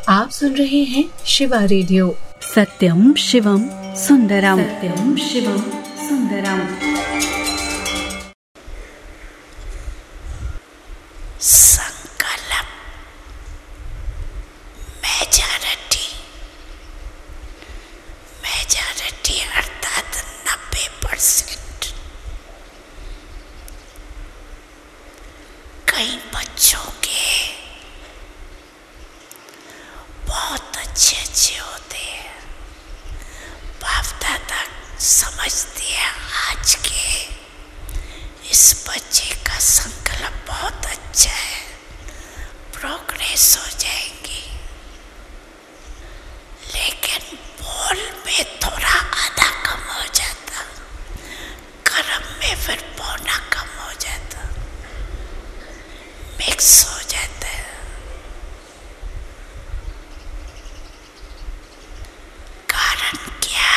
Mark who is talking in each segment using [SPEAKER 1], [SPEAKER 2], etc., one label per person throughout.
[SPEAKER 1] आप सुन रहे हैं शिवा रेडियो।
[SPEAKER 2] सत्यम शिवम सुंदरम, सत्यम शिवम सुंदरम।
[SPEAKER 3] संकल्प मेजॉरिटी अर्थात 90%। कई बच्चों के बहुत अच्छे होते हैं। बाप दादा समझते हैं आज के इस बच्चे का संकल्प बहुत अच्छा है, प्रोग्रेस हो जाएंगी। लेकिन बोल में थोड़ा आधा कम हो जाता, कर्म में फिर पौना कम हो जाता, मिक्स हो जाता है। कारण क्या?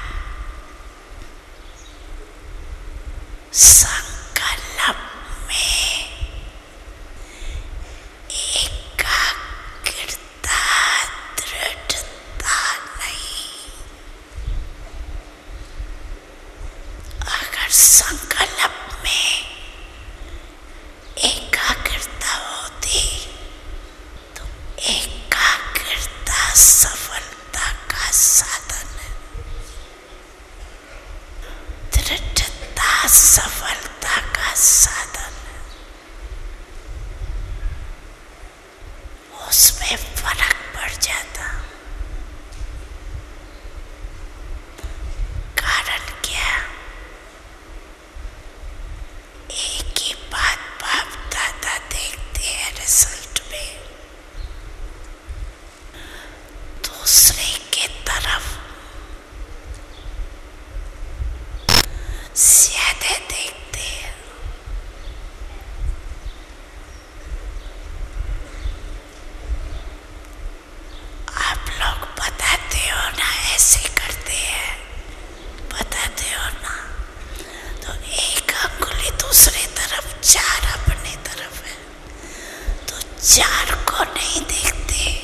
[SPEAKER 3] संकल्प में एकाग्रता, दृढ़ता नहीं। अगर संकल्प में एकाग्रता होती तो एकाग्रता सफलता का साधन है, दृढ़ता सफलता का साधन है। उसमें फर्क पड़ जाता। कारण क्या? एक ही बात बाप दादा देखते हैं रिजल्ट में, दूसरे के तरफ ज्यादा देखते हैं। आप लोग बताते हो ना, ऐसे करते हैं, बताते हो ना, तो एक अंगुली दूसरी तरफ, चार अपनी तरफ है, तो चार को नहीं देखते,